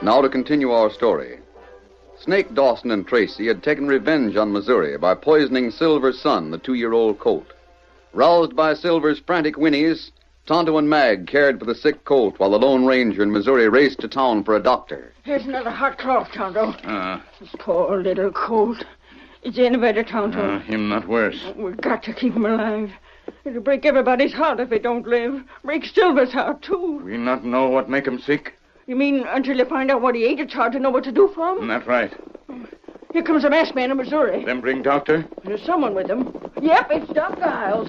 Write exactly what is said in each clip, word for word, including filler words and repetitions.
Now to continue our story. Snake Dawson and Tracy had taken revenge on Missouri by poisoning Silver's son, the two-year-old colt. Roused by Silver's frantic whinnies, Tonto and Mag cared for the sick colt while the Lone Ranger and Missouri raced to town for a doctor. Here's another hot trough, Tonto. Ah. This poor little colt. Is any better, Tonto? Uh, him not worse. We've got to keep him alive. It'll break everybody's heart if he don't live. Break Silver's heart, too. We not know what make him sick? You mean until you find out what he ate, it's hard to know what to do for him? That's right. Here comes a masked man in Missouri. Then bring doctor? There's someone with him. Yep, it's Doc Giles.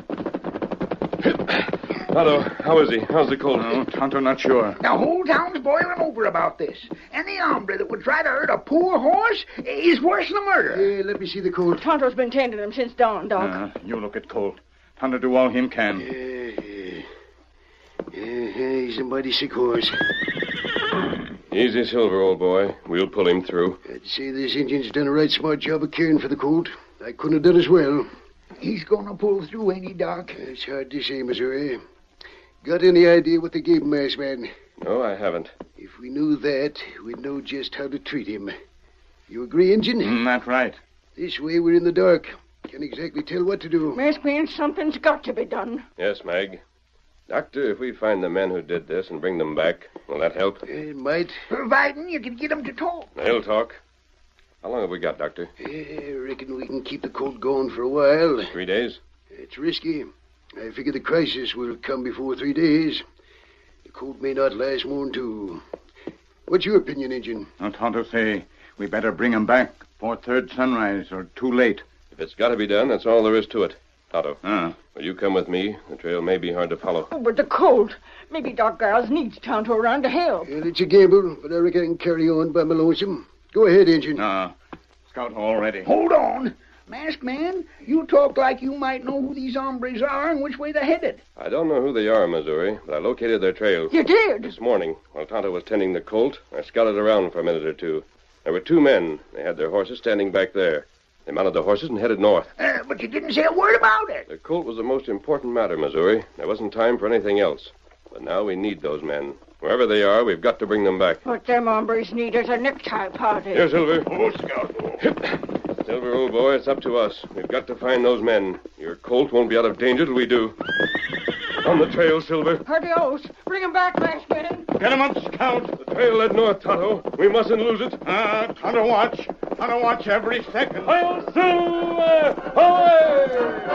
Tonto, how is he? How's the colt? No, Tonto not sure. The whole town's boiling over about this. Any hombre that would try to hurt a poor horse is worse than a murder. Uh, let me see the colt. Tonto's been tending him since dawn, Doc. Uh, you look at Colt. Tonto do all him can. Uh, uh, uh, he's a mighty sick horse. Easy, Silver, old boy. We'll pull him through. I'd say this Indian's done a right smart job of caring for the colt. I couldn't have done as well. He's gonna pull through, ain't he, Doc? It's hard to say, Missouri. Got any idea what they gave him, Masked Man? No, I haven't. If we knew that, we'd know just how to treat him. You agree, Injun? Mm, that's right. This way we're in the dark. Can't exactly tell what to do. Masked man, something's got to be done. Yes, Mag. Doctor, if we find the men who did this and bring them back, will that help? It might. Providing you can get him to talk. He'll talk. How long have we got, Doctor? I reckon we can keep the colt going for a while. Three days? It's risky. I figure the crisis will come before three days. The colt may not last more than two. What's your opinion, Injun? Now, Tonto say we better bring him back before third sunrise or too late. If it's got to be done, that's all there is to it. Tonto, Uh. will you come with me? The trail may be hard to follow. Oh, but the colt. Maybe Doc Giles needs Tonto around to help. Well, it's a gamble, but I reckon I can carry on by my lonesome. Go ahead, Injun. Uh, scout already. Hold on. Masked man, you talk like you might know who these hombres are and which way they're headed. I don't know who they are, Missouri, but I located their trail. You did? This morning, while Tonto was tending the colt, I scouted around for a minute or two. There were two men. They had their horses standing back there. They mounted the horses and headed north. Uh, but you didn't say a word about it. The colt was the most important matter, Missouri. There wasn't time for anything else. But now we need those men. Wherever they are, we've got to bring them back. What them hombres need is a necktie party. Here, Silver. Oh, Scout. Silver, old boy, it's up to us. We've got to find those men. Your colt won't be out of danger till we do. On the trail, Silver. Adios. Bring him back, masked man. Get him up, Scout. The trail led north, Tonto. We mustn't lose it. Ah, uh, Tonto watch. Tonto watch every second. Hail, Silver! Away!